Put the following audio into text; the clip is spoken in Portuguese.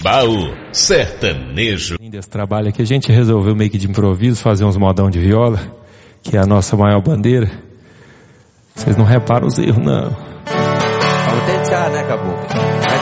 Tribal Sertanejo. Desse trabalho aqui, a gente resolveu meio que de improviso fazer uns modão de viola, que é a nossa maior bandeira. Vocês não reparam os erros, não. Vamos tentar, né, Caboclo?